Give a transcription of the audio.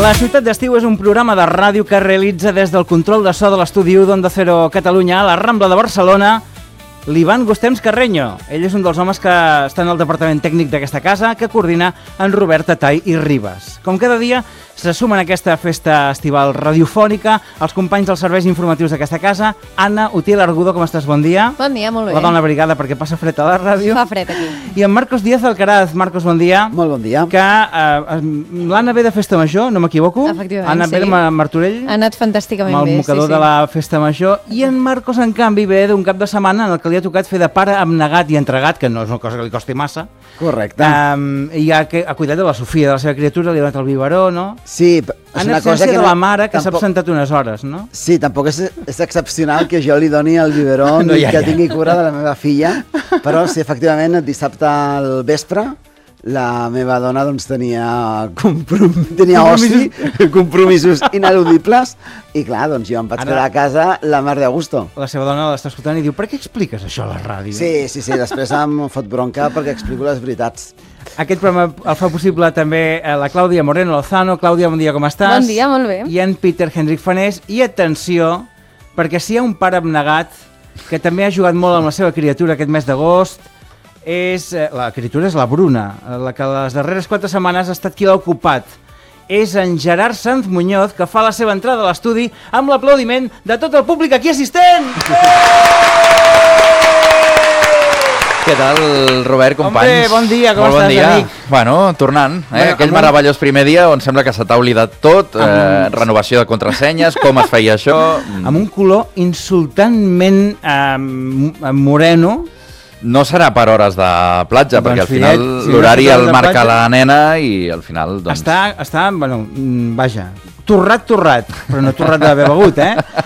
La Ciutat d'Estiu és un programa de ràdio que realitza des del control de so de l'estudi 1 d'Onda Cero Catalunya a la Rambla de Barcelona l'Ivan Gustems Carreño. Ell és un dels homes que està en el departament tècnic d'aquesta casa, que coordina en Robert Tatay i Ribas. Com cada dia, se sumen a aquesta festa estival radiofònica els companys dels serveis informatius d'aquesta casa. Anna Utiel Argudo, com estàs? Bon dia. Bon dia, molt bé. La dona brigada perquè passa fred a la ràdio. Fa fred aquí. I en Marcos Díaz Alcaraz. Marcos, bon dia. Molt bon dia. Que l'Anna ve de festa major, no m'equivoco? Efectivament, Anna ve de Martorell. Ha anat fantàsticament amb bé, el mocador de la festa major. I en Marcos, en canvi, ve d'un cap de setmana en el que li ha tocat fer de pare abnegat i entregat, que no és una cosa que li costi massa. Correcte. I ha cuidat de la Sofia, de la seva criatura, li ha donat el biberó, no? Sí, és en una cosa que de la mare que s'ha tampoc... absentat unes hores, no? Sí, tampoc és excepcional que jo li doni el biberó No, ni que tingui cura de la meva filla, però sí, efectivament, dissabte al vespre la meva dona doncs, tenia oci, compromisos ineludibles, i clar, doncs jo em vaig quedar a casa la mar de gusto. La seva dona l'està escoltant i diu: per què expliques això a la ràdio? Sí, després em fot bronca perquè explico les veritats. Aquest programa el fa possible també la Clàudia Moreno Lozano. Clàudia, bon dia, com estàs? Bon dia, molt bé. I en Peter Hendrik Fanés. I atenció, perquè si hi ha un pare abnegat que també ha jugat molt amb la seva criatura aquest mes d'agost, la criatura és la Bruna, la que les darreres 4 setmanes ha estat qui l'ha ocupat. És en Gerard Sanz Muñoz, que fa la seva entrada a l'estudi amb l'aplaudiment de tot el públic aquí assistent! Què tal, Robert, companys? Hombre, bon dia, com Molt estàs, bon dia. amic? Bueno, tornant. Aquell meravellós primer dia on sembla que se t'ha oblidat tot, renovació de contrasenyes, com es feia això... Amb un color insultantment moreno. No serà per hores de platja, Doncs, perquè al fillet, final si l'horari no és el de marca platja, la nena i al final, doncs... Està, bueno, vaja, torrat, però no torrat d'haver begut,